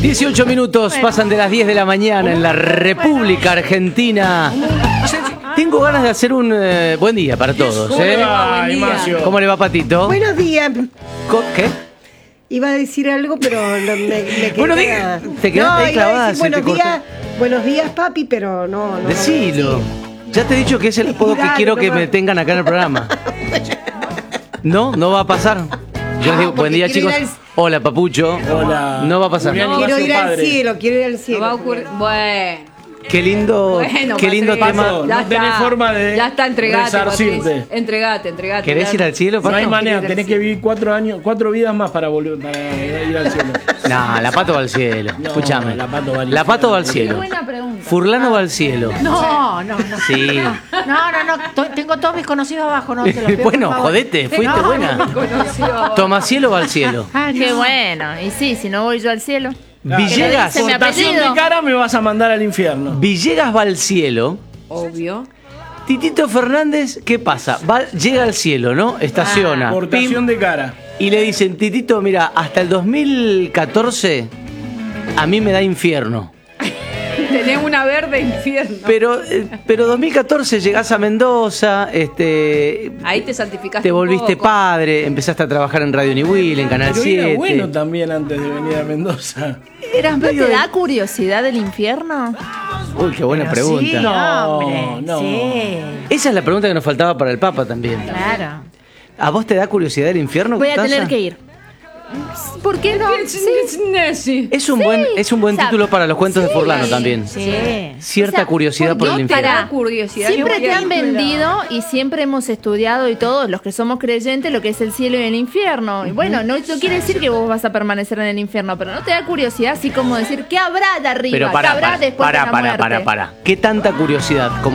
18 minutos pasan de las 10 de la mañana en la República Argentina. Tengo ganas de hacer un buen día para todos. ¿Cómo le va, Patito? Buenos días. ¿Qué? Iba a decir algo, pero me quedé. Buenos días. Te quedaste ahí clavada. Buenos días, papi, pero no. Decilo. Ya te he dicho que es el apodo que quiero que me tengan acá en el programa. No va a pasar. Yo les digo, buen día, chicos. Hola, Papucho. Hola. No va a pasar. Quiero ir al cielo, No va a ocurrir. Bueno. Qué lindo tema. No tenés forma de ya está, entregate, resarcirte. Entregate. ¿Querés ir al cielo, Pato? No hay manera, tenés que vivir 4 vidas más para volver para ir al cielo. No, la Pato va al cielo. No, Escúchame. la Pato va al cielo. Qué buena pregunta. Furlano va al cielo. No. Sí. No. Tengo todos mis conocidos abajo, no te los pido, Bueno, por favor. jodete, fuiste buena. Tomacielo va al cielo. Ah, qué bueno. Y sí, si no voy yo al cielo. Villegas. mi Portación apellido. de cara me vas a mandar al infierno. Villegas va al cielo. Obvio. Titito Fernández, ¿qué pasa? Llega al cielo, ¿no? Estaciona. Portación de cara. Y le dicen, Titito, mira, hasta el 2014 a mí me da infierno. Tenés una verde infierno. Pero 2014 llegás a Mendoza, ahí te santificaste. te volviste padre, empezaste a trabajar en Radio Niwil, en Canal Pero 7. era bueno también antes de venir a Mendoza. Eras ¿No medio te de- da curiosidad del infierno? Uy, qué buena pregunta. Sí, hombre, no. sí. Esa es la pregunta que nos faltaba para el Papa también. Claro. ¿A vos te da curiosidad del infierno? Voy a Taza? tener que ir. ¿Por qué no? Sí. Es un buen O sea, título para los cuentos de Furlano también. Sí. Cierta curiosidad por el infierno. Para curiosidad. Siempre Yo voy te a han ir. vendido y siempre hemos estudiado y todos los que somos creyentes lo que es el cielo y el infierno. Y bueno, no quiere decir que vos vas a permanecer en el infierno, pero no te da curiosidad así como decir, ¿qué habrá de arriba? Pero ¿Qué habrá después de la muerte? para. ¿Qué tanta curiosidad?